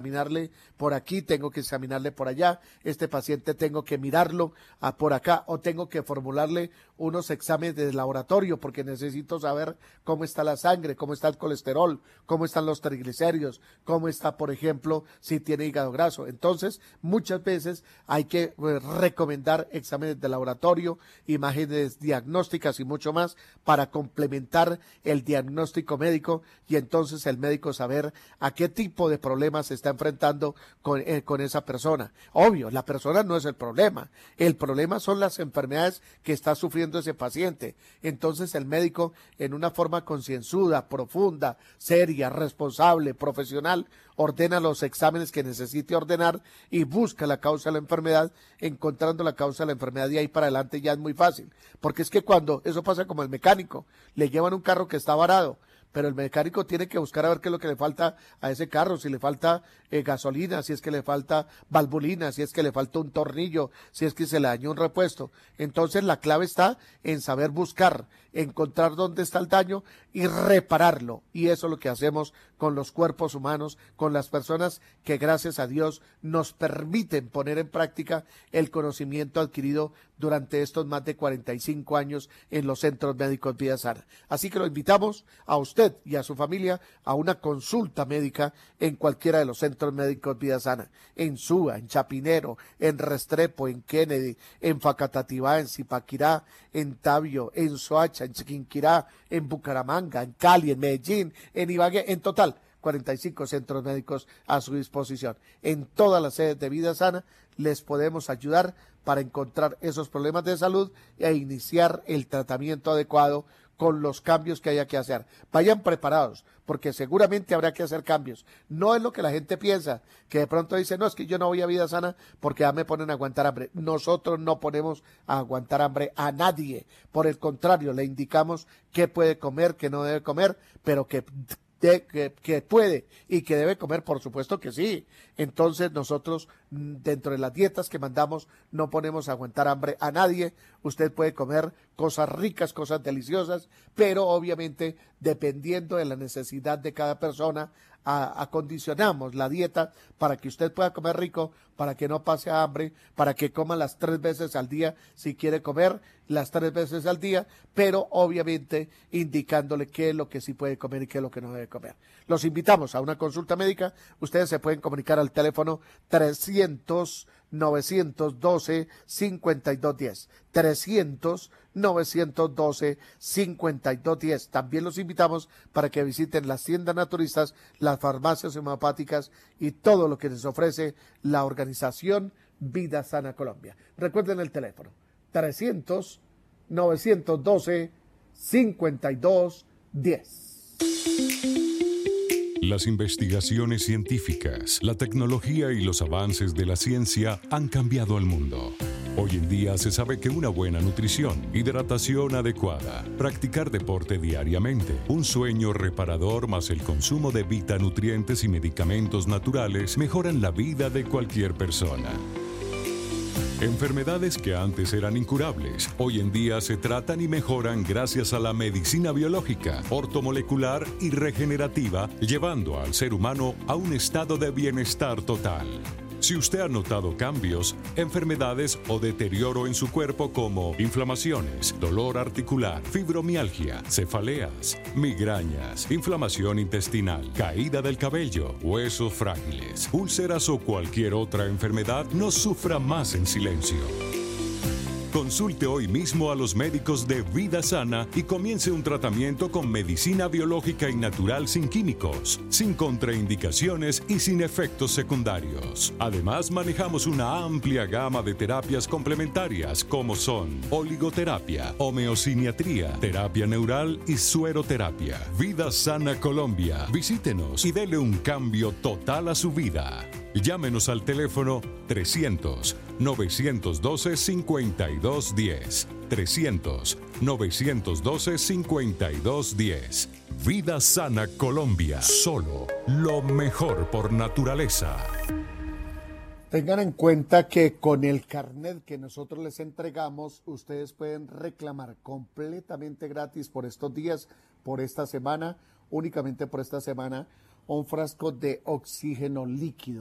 examinarle por aquí, tengo que examinarle por allá, este paciente tengo que mirarlo por acá, o tengo que formularle unos exámenes de laboratorio porque necesito saber cómo está la sangre, cómo está el colesterol, cómo están los triglicéridos, cómo está, por ejemplo, si tiene hígado graso. Entonces, muchas veces hay que recomendar exámenes de laboratorio, imágenes diagnósticas y mucho más para complementar el diagnóstico médico y entonces el médico saber a qué tipo de problemas se está enfrentando con esa persona. Obvio, la persona no es el problema son las enfermedades que está sufriendo ese paciente. Entonces el médico, en una forma concienzuda, profunda, seria, responsable, profesional, ordena los exámenes que necesite ordenar y busca la causa de la enfermedad. Encontrando la causa de la enfermedad y ahí para adelante ya es muy fácil, porque es que cuando eso pasa como el mecánico, le llevan un carro que está varado, pero el mecánico tiene que buscar a ver qué es lo que le falta a ese carro, si le falta gasolina, si es que le falta valvulina, si es que le falta un tornillo, si es que se le dañó un repuesto. Entonces la clave está en saber buscar, encontrar dónde está el daño y repararlo. Y eso es lo que hacemos con los cuerpos humanos, con las personas que gracias a Dios nos permiten poner en práctica el conocimiento adquirido durante estos más de 45 años en los centros médicos Vida Sana. Así que lo invitamos a usted y a su familia a una consulta médica en cualquiera de los centros médicos Vida Sana, en Suba, en Chapinero, en Restrepo, en Kennedy, en Facatativá, en Zipaquirá, en Tabio, en Soacha, en Chiquinquirá, en Bucaramanga, en Cali, en Medellín, en Ibagué, en total 45 centros médicos a su disposición. En todas las sedes de Vida Sana les podemos ayudar para encontrar esos problemas de salud e iniciar el tratamiento adecuado con los cambios que haya que hacer. Vayan preparados, porque seguramente habrá que hacer cambios. No es lo que la gente piensa, que de pronto dice, no, es que yo no voy a Vida Sana porque ya me ponen a aguantar hambre. Nosotros no ponemos a aguantar hambre a nadie. Por el contrario, le indicamos qué puede comer, qué no debe comer, pero que puede y que debe comer, por supuesto que sí. Entonces nosotros dentro de las dietas que mandamos no ponemos a aguantar hambre a nadie. Usted puede comer cosas ricas, cosas deliciosas, pero obviamente dependiendo de la necesidad de cada persona acondicionamos la dieta para que usted pueda comer rico, para que no pase hambre, para que coma las 3 veces al día si quiere comer las 3 veces al día, pero obviamente indicándole qué es lo que sí puede comer y qué es lo que no debe comer. Los invitamos a una consulta médica. Ustedes se pueden comunicar al teléfono 300-912-5210, 300-912-5210. También los invitamos para que visiten las tiendas naturistas, las farmacias homeopáticas y todo lo que les ofrece la organización Vida Sana Colombia. Recuerden el teléfono 300-912-5210. Las investigaciones científicas, la tecnología y los avances de la ciencia han cambiado al mundo. Hoy en día se sabe que una buena nutrición, hidratación adecuada, practicar deporte diariamente, un sueño reparador más el consumo de vitanutrientes y medicamentos naturales mejoran la vida de cualquier persona. Enfermedades que antes eran incurables, hoy en día se tratan y mejoran gracias a la medicina biológica, ortomolecular y regenerativa, llevando al ser humano a un estado de bienestar total. Si usted ha notado cambios, enfermedades o deterioro en su cuerpo como inflamaciones, dolor articular, fibromialgia, cefaleas, migrañas, inflamación intestinal, caída del cabello, huesos frágiles, úlceras o cualquier otra enfermedad, no sufra más en silencio. Consulte hoy mismo a los médicos de Vida Sana y comience un tratamiento con medicina biológica y natural sin químicos, sin contraindicaciones y sin efectos secundarios. Además, manejamos una amplia gama de terapias complementarias como son oligoterapia, homeosiniatría, terapia neural y sueroterapia. Vida Sana Colombia. Visítenos y dele un cambio total a su vida. Llámenos al teléfono 300-912-5210. 300-912-5210. Vida Sana Colombia. Solo lo mejor por naturaleza. Tengan en cuenta que con el carnet que nosotros les entregamos, ustedes pueden reclamar completamente gratis por estos días, por esta semana, únicamente por esta semana, un frasco de oxígeno líquido.